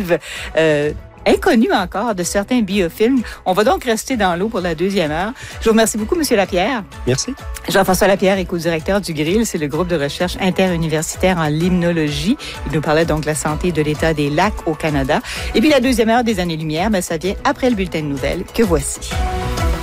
perspectives inconnues encore de certains biofilms. On va donc rester dans l'eau pour la deuxième heure. Je vous remercie beaucoup, M. Lapierre. Merci. Jean-François Lapierre est co-directeur du GRIL, c'est le groupe de recherche interuniversitaire en limnologie. Il nous parlait donc de la santé et de l'état des lacs au Canada. Et puis la deuxième heure des Années-Lumière, ça vient après le bulletin de nouvelles que voici.